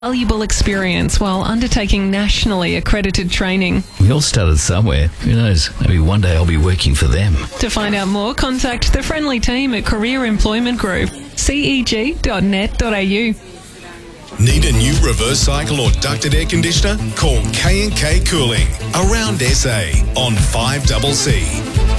Valuable experience while undertaking nationally accredited training. We all started somewhere. Who knows? Maybe one day I'll be working for them. To find out more, contact the friendly team at Career Employment Group, ceg.net.au. Need a new reverse cycle or ducted air conditioner? Call K&K Cooling, around SA on 5CC.